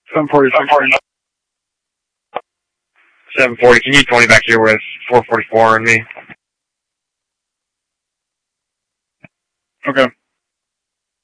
740. 740. Can you 20 back here with 444 and me? Okay.